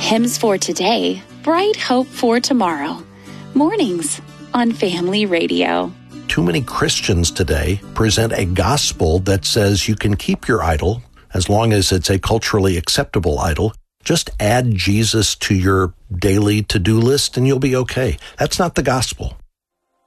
Hymns for today, bright hope for tomorrow. Mornings on Family Radio. Too many Christians today present a gospel that says you can keep your idol as long as it's a culturally acceptable idol. Just add Jesus to your daily to-do list and you'll be okay. That's not the gospel.